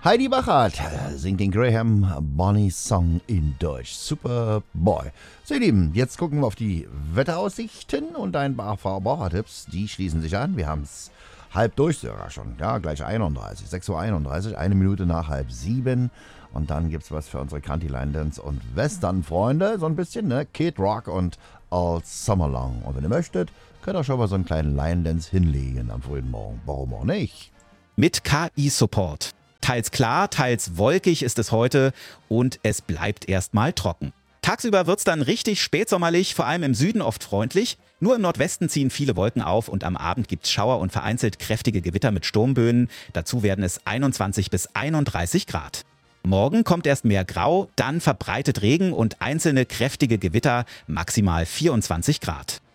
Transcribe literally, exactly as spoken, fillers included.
Heidi Bachert singt den Graham Bonny Song in Deutsch. Superboy. So ihr Lieben, jetzt gucken wir auf die Wetteraussichten und ein paar Verbrauchertipps. Die schließen sich an. Wir haben es halb durch sogar schon. Ja, gleich einunddreißig. sechs Uhr einunddreißig, eine Minute nach halb sieben. Und dann gibt es was für unsere Country Line Dance und Western-Freunde. So ein bisschen, ne? Kid Rock und All Summer Long. Und wenn ihr möchtet, könnt ihr schon mal so einen kleinen Line Dance hinlegen am frühen Morgen. Warum auch nicht? Mit K I-Support. Teils klar, teils wolkig ist es heute und es bleibt erstmal trocken. Tagsüber wird's dann richtig spätsommerlich, vor allem im Süden oft freundlich. Nur im Nordwesten ziehen viele Wolken auf und am Abend gibt's Schauer und vereinzelt kräftige Gewitter mit Sturmböen. Dazu werden es einundzwanzig bis einunddreißig Grad. Morgen kommt erst mehr Grau, dann verbreitet Regen und einzelne kräftige Gewitter, maximal vierundzwanzig Grad.